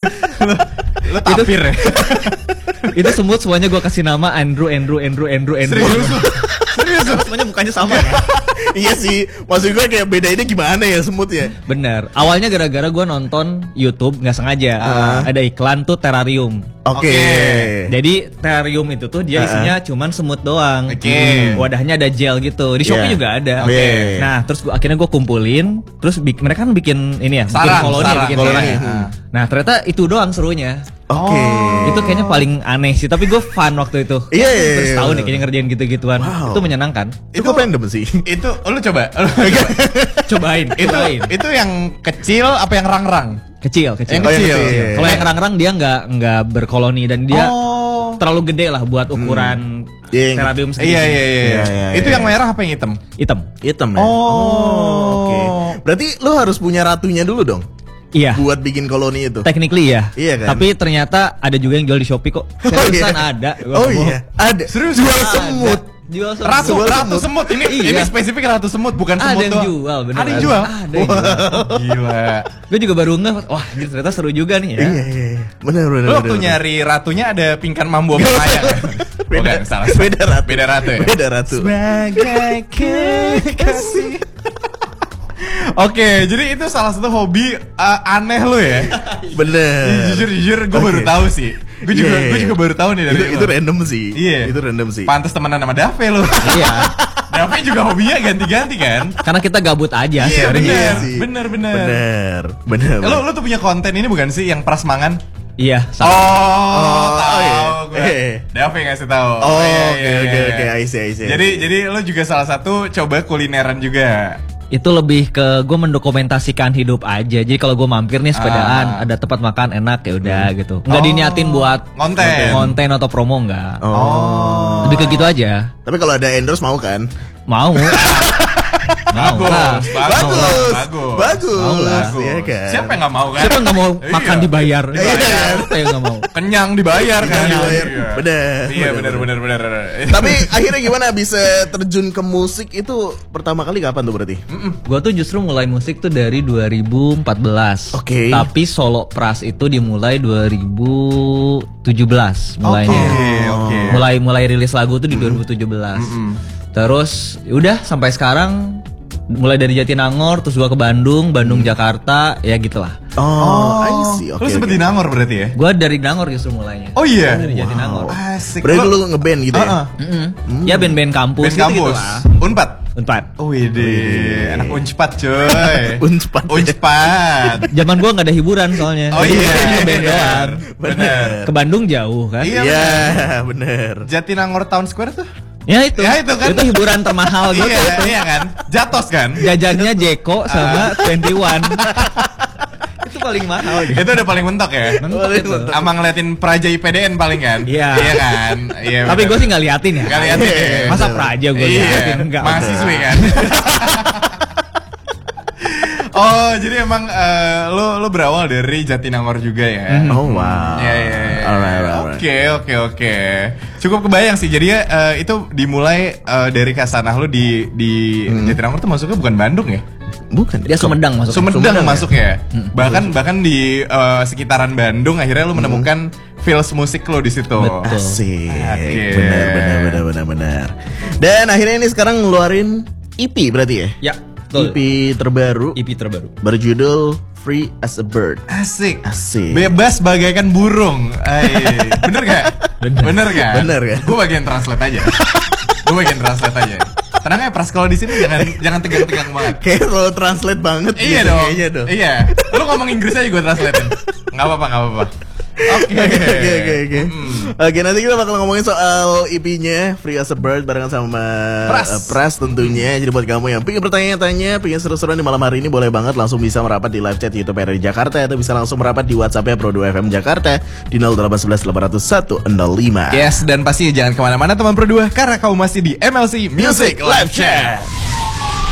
Lo tapir ya? Itu semut semuanya gue kasih nama Andrew. Serius? Semuanya mukanya sama ya? Iya sih, maksud gue kayak bedainnya gimana ya semut ya? Bener. Awalnya gara-gara gue nonton YouTube nggak sengaja ada iklan tuh terrarium. Oke. Jadi terrarium itu tuh dia isinya cuman semut doang. Oke. Wadahnya ada gel gitu. Di Shopee juga ada. Oke. Nah, terus akhirnya gue kumpulin, terus mereka kan bikin ini ya, bikin koloni. Nah, ternyata itu doang serunya. Oke. Itu kayaknya paling aneh sih, tapi gue fun waktu itu. Iya. Terus tahun nih kayaknya ngerjain gitu-gituan. Wow. Itu menyenangkan. Itu random sih. Itu lu coba. Cobain. Itu yang kecil apa yang rang-rang? Kecil. Yang kecil. Kalau yang rang-rang dia nggak berkoloni dan dia terlalu gede lah buat ukuran terrarium sendiri. Iya. Itu yang merah apa yang hitam? Hitam. Ya? Oke. Berarti lu harus punya ratunya dulu dong. Iya. Buat bikin koloni itu. Technically ya. Iya kan? Tapi ternyata ada juga yang jual di Shopee kok. Seriusan ada. Ada. Serius jual semut. Jual semut. Ratu semut. Ini spesifik ratu semut, bukan semut doang. Ada yang jual, bener. Ada yang jual? Ada yang jual. Gila. Gue juga baru ngeh, wah ternyata seru juga nih ya. Iya. Bener. Lo waktu nyari ratunya ada pingkan mambo sama Maya. Beda ratu ya? Beda ratu. Sebagai kekasih. Oke, jadi itu salah satu hobi aneh lo ya. Bener. Jujur gue baru tahu sih. Gue juga baru tahu nih dari itu random sih. Iya. Itu random sih. Pantes temenan sama Dave lo. Iya. Dave juga hobinya ganti-ganti kan? Karena kita gabut aja sebenarnya. Bener. Bener. Lo tuh punya konten ini bukan sih yang prasmangan? Iya. Tahu gue. Dave ngasih tahu. Oke. I see. Jadi lo juga salah satu coba kulineran juga. Itu lebih ke gue mendokumentasikan hidup aja. Jadi kalau gue mampir nih sepedaan, ada tempat makan enak ya udah gitu. Nggak diniatin buat konten atau promo nggak. Lebih ke gitu aja. Tapi kalau ada endorse mau kan? Mau. Bagus. Mau lah. Iya kan? Siapa yang nggak mau kan? Siapa nggak mau makan dibayar? Siapa yang nggak mau? Kenyang dibayar kan? Bener. Iya bener. Tapi akhirnya gimana bisa terjun ke musik itu pertama kali kapan tuh berarti? Gue tuh justru mulai musik tuh dari 2014. Oke. Tapi solo pras itu dimulai 2017 mulainya. Oke. Mulai rilis lagu tuh di 2017. Terus udah sampai sekarang mulai dari Jatinangor terus gua ke Bandung, Jakarta, ya gitulah. I see. Lu sempet di Nangor berarti ya? Gua dari Nangor justru mulainya. Oh iya. Dari Jatinangor. Asik. Berarti lu ngeband gitu ya? Ya band-band kampus. Band kampus. Unpad. Oh iya, anak Unpad coy. Unpad. Zaman gua nggak ada hiburan soalnya. Oh iya. Band doang. Bener. Ke Bandung jauh kan? Iya, bener. Jatinangor Town Square tuh? Ya itu kan. Itu hiburan termahal gitu. Iya kan? Jatos kan? Jajannya Jeko sama 21. Itu paling mahal gitu. Itu udah paling mentok ya? Mentok itu. Sama ngeliatin Praja IPDN paling kan? Iya kan? Iya. Tapi gue sih nggak liatin ya. Nggak liatin ya. Masa Praja gue liatin? Enggak. Mahasiswi kan? Oh, jadi emang lo berawal dari Jatinangor juga ya? Oh wow. Iya. Alright. Oke. Cukup kebayang sih. Jadi itu dimulai dari Kasanah lo di Jatinangor tuh masuknya bukan Bandung ya? Bukan. Dia Sumedang masuk. Sumedang masuk ya. Bahkan di sekitaran Bandung akhirnya lo menemukan feels musik lo di situ. Betul. Asik. Okay. Benar. Dan akhirnya ini sekarang ngeluarin EP berarti ya? Ya. Betul. EP terbaru berjudul Free as a Bird. Asik. Bebas bagaikan burung. Bener gak? Bener kan? Gue bagian translate aja. Tenang ya Pras, kalau di sini jangan tegang-tegang banget. Kayak lo translate banget. Iya dong. Iya. Lo ngomong Inggris aja gue translatein. Gak apa-apa. Oke, nanti kita bakal ngomongin soal EP-nya Free as a Bird barengan sama Pras tentunya. Jadi buat kamu yang pengen bertanya-tanya, pengen seru-seruan di malam hari ini, boleh banget langsung bisa merapat di live chat YouTube RRI Jakarta, atau bisa langsung merapat di WhatsApp-nya Pro 2 FM Jakarta di 0811 800 105. Yes, dan pasti jangan kemana-mana teman Pro 2, karena kamu masih di MLC Music Live Chat.